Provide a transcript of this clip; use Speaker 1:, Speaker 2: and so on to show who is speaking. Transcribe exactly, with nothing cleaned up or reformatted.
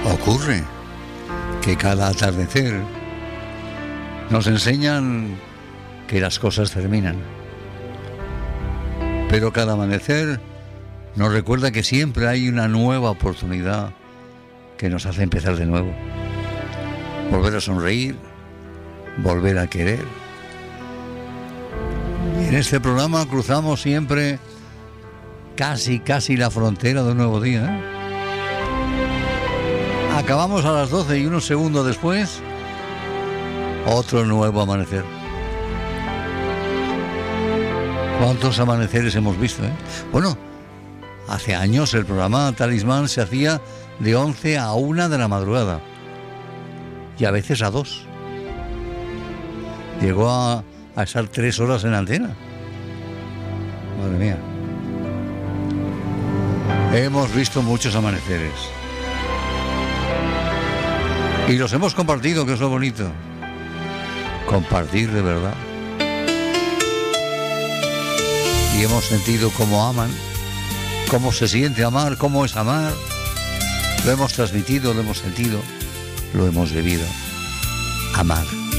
Speaker 1: Ocurre que cada atardecer nos enseñan que las cosas terminan, pero cada amanecer nos recuerda que siempre hay una nueva oportunidad que nos hace empezar de nuevo, volver a sonreír, volver a querer. Y en este programa cruzamos siempre casi, casi la frontera de un nuevo día, ¿eh? Acabamos a las doce y unos segundos después, otro nuevo amanecer. ¿Cuántos amaneceres hemos visto, eh? Bueno, hace años el programa Talismán se hacía de once a una de la madrugada. Y a veces a dos. Llegó a, a estar tres horas en antena. Madre mía. Hemos visto muchos amaneceres. Y los hemos compartido, que es lo bonito. Compartir de verdad. Y hemos sentido cómo aman, cómo se siente amar, cómo es amar. Lo hemos transmitido, lo hemos sentido, lo hemos vivido. Amar.